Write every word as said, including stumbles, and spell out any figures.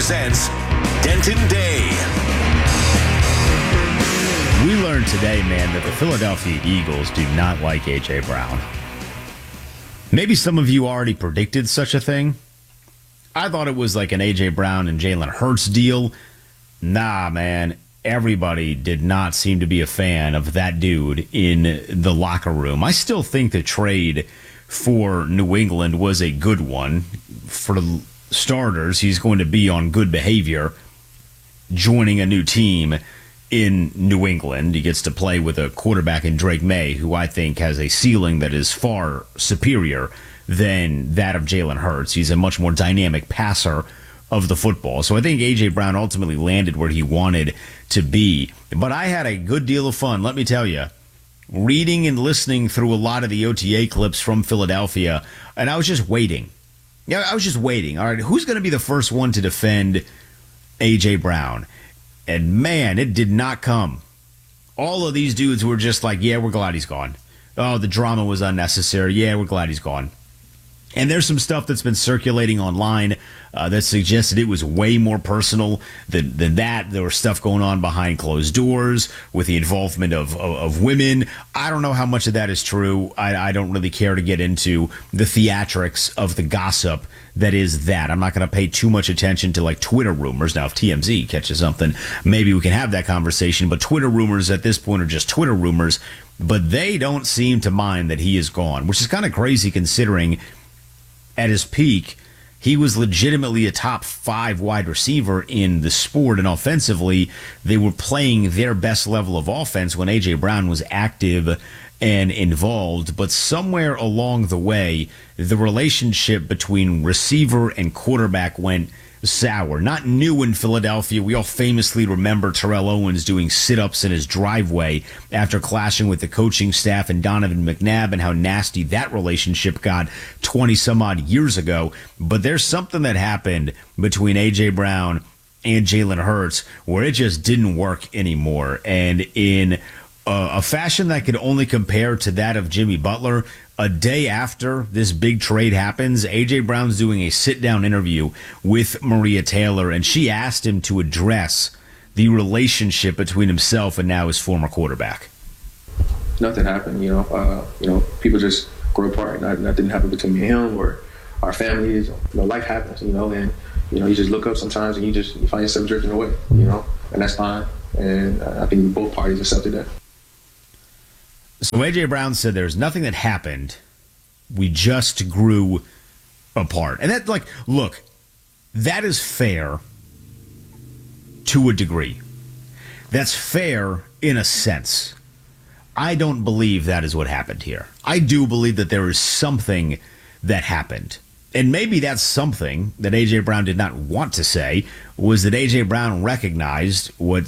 presents Denton Day. We learned today, man, that the Philadelphia Eagles do not like A J. Brown. Maybe some of you already predicted such a thing. I thought it was like an A J. Brown and Jalen Hurts deal. Nah, man. Everybody did not seem to be a fan of that dude in the locker room. I still think the trade for New England was a good one. For starters, he's going to be on good behavior joining a new team in New England. He gets to play with a quarterback in Drake May, who I think has a ceiling that is far superior than that of Jalen Hurts. He's a much more dynamic passer of the football. So I think A J. Brown ultimately landed where he wanted to be. But I had a good deal of fun, let me tell you, reading and listening through a lot of the O T A clips from Philadelphia, and I was just waiting. Yeah, I was just waiting. All right, who's going to be the first one to defend A J. Brown? And man, it did not come. All of these dudes were just like, yeah, we're glad he's gone. Oh, the drama was unnecessary. Yeah, we're glad he's gone. And there's some stuff that's been circulating online uh, that suggested it was way more personal than, than that. There was stuff going on behind closed doors with the involvement of, of, of women. I don't know how much of that is true. I, I don't really care to get into the theatrics of the gossip that is that. I'm not going to pay too much attention to like Twitter rumors. Now, if T M Z catches something, maybe we can have that conversation. But Twitter rumors at this point are just Twitter rumors. But they don't seem to mind that he is gone, which is kind of crazy considering at his peak, he was legitimately a top five wide receiver in the sport, and offensively, they were playing their best level of offense when A J. Brown was active and involved. But somewhere along the way, the relationship between receiver and quarterback went sour. Not new in Philadelphia. We all famously remember Terrell Owens doing sit-ups in his driveway after clashing with the coaching staff and Donovan McNabb, and how nasty that relationship got twenty some odd years ago. But there's something that happened between A J. Brown and Jalen Hurts where it just didn't work anymore. And in a, a fashion that could only compare to that of Jimmy Butler, a day after this big trade happens, A J. Brown's doing a sit-down interview with Maria Taylor, and she asked him to address the relationship between himself and now his former quarterback. Nothing happened, you know. Uh, you know, people just grow apart. Not, nothing happened between me and him or our families. You know, life happens, you know, and you know, you just look up sometimes and you just you find yourself drifting away, you know, and that's fine. And uh, I think both parties accepted that. So A J. Brown said there's nothing that happened. We just grew apart. And that, like, look, that is fair to a degree. That's fair in a sense. I don't believe that is what happened here. I do believe that there is something that happened. And maybe that's something that A J. Brown did not want to say, was that A J. Brown recognized what